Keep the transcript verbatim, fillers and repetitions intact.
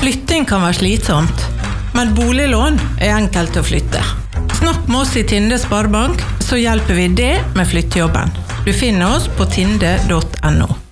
Flytting kan være slitsomt, men boliglån er enkelt å flytte. Snakk med oss i Tinde Sparebank, så hjelper vi det med flyttejobben. Du finner oss på tinde punktum no.